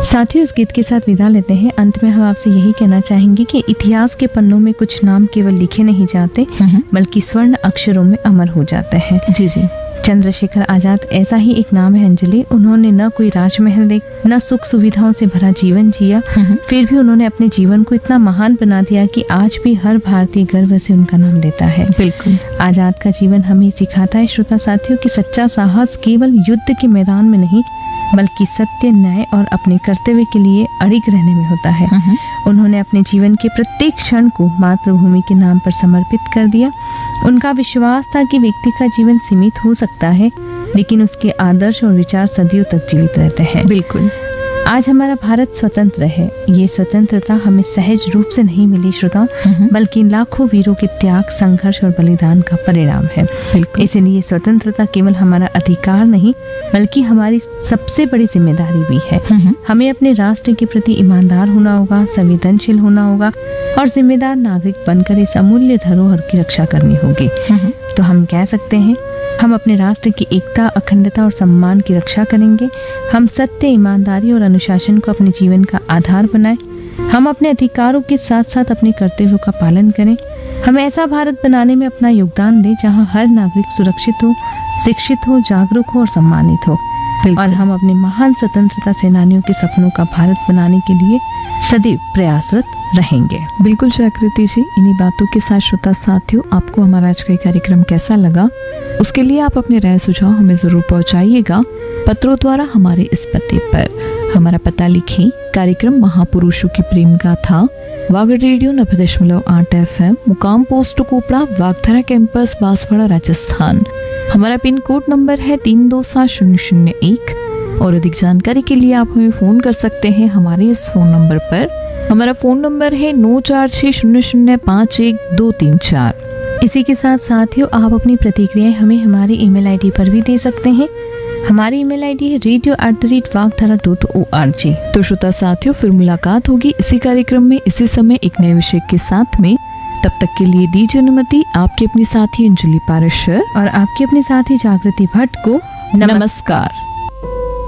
साथियों, इस गीत के साथ विदा लेते हैं। अंत में हम आपसे यही कहना चाहेंगे कि इतिहास के पन्नों में कुछ नाम केवल लिखे नहीं जाते बल्कि स्वर्ण अक्षरों में अमर हो जाते हैं। जी जी। चंद्रशेखर आजाद ऐसा ही एक नाम है अंजलि। उन्होंने न कोई राजमहल देख, न सुख सुविधाओं से भरा जीवन जिया, फिर भी उन्होंने अपने जीवन को इतना महान बना दिया कि आज भी हर भारतीय गर्व से उनका नाम लेता है। बिल्कुल। आजाद का जीवन हमें सिखाता है श्रोता साथियों कि सच्चा साहस केवल युद्ध के मैदान में नहीं बल्कि सत्य, न्याय और अपने कर्तव्य के लिए अड़िग रहने में होता है। उन्होंने अपने जीवन के प्रत्येक क्षण को मातृभूमि के नाम पर समर्पित कर दिया। उनका विश्वास था कि व्यक्ति का जीवन सीमित हो सकता है लेकिन उसके आदर्श और विचार सदियों तक जीवित रहते हैं। बिल्कुल। आज हमारा भारत स्वतंत्र है। ये स्वतंत्रता हमें सहज रूप से नहीं मिली श्रोताओं, बल्कि लाखों वीरों के त्याग, संघर्ष और बलिदान का परिणाम है। इसलिए स्वतंत्रता केवल हमारा अधिकार नहीं बल्कि हमारी सबसे बड़ी जिम्मेदारी भी है। हमें अपने राष्ट्र के प्रति ईमानदार होना होगा, संवेदनशील होना होगा और जिम्मेदार नागरिक बनकर इस अमूल्य धरोहर की रक्षा करनी होगी। तो हम कह सकते हैं, हम अपने राष्ट्र की एकता, अखंडता और सम्मान की रक्षा करेंगे। हम सत्य, ईमानदारी और अनुशासन को अपने जीवन का आधार बनाएं। हम अपने अधिकारों के साथ साथ अपने कर्तव्यों का पालन करें। हम ऐसा भारत बनाने में अपना योगदान दें जहां हर नागरिक सुरक्षित हो, शिक्षित हो, जागरूक हो और सम्मानित हो। और हम अपने महान स्वतंत्रता सेनानियों के सपनों का भारत बनाने के लिए सदैव प्रयासरत रहेंगे। बिल्कुल जागृति जी, इन्हीं बातों के साथ श्रोता साथियों, आपको हमारा आज का कार्यक्रम कैसा लगा उसके लिए आप अपने राय सुझाव हमें जरूर पहुंचाइएगा पत्रों द्वारा हमारे इस पते पर। हमारा पता लिखें, कार्यक्रम महापुरुषों की प्रेम गाथा, वागड़ रेडियो 90.8 FM, मुकाम पोस्ट कोपड़ा, वागधरा कैंपस, बांसवाड़ा, राजस्थान। हमारा पिन कोड नंबर है 327001 और अधिक जानकारी के लिए आप हमें फोन कर सकते हैं हमारे इस फोन नंबर पर। हमारा फोन नंबर है 9460051234। इसी के साथ साथियों, आप अपनी प्रतिक्रियाएं हमें हमारी ईमेल आईडी पर भी दे सकते हैं। हमारी ईमेल आईडी है radio@vagdhara.org। तो श्रोता साथियों, फिर मुलाकात होगी इसी कार्यक्रम में इसी समय एक नए विषय के साथ में। तब तक के लिए दीजिए अनुमति आपकी अपनी साथी अंजलि पाराशर और आपकी अपनी साथी जागृति भट्ट को। नमस्कार।